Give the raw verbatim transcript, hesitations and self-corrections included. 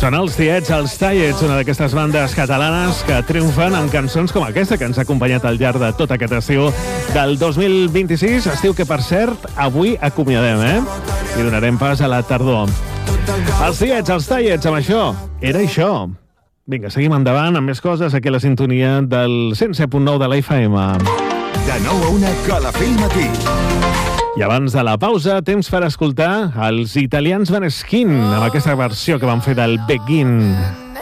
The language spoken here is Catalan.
Són els Tiets, els Tallets, una d'aquestes bandes catalanes que triomfen amb cançons com aquesta que ens ha acompanyat al llarg de tot aquest estiu del dos mil vint-i-sis, estiu que, per cert, avui acomiadem, eh? I donarem pas a la tardor. Els Tiets, els Tallets, amb això, era això. Vinga, seguim endavant amb més coses aquí a la sintonia del cent set punt nou de la F M. De nou a una, Calafell Matí. I abans de la pausa, temps per escoltar els italians Maneskin amb aquesta versió que van fer del Begin.